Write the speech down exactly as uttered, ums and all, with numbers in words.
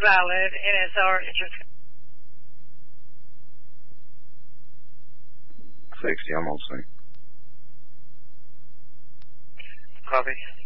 valid, and it's our interest. sixty, I'm on sync. Copy.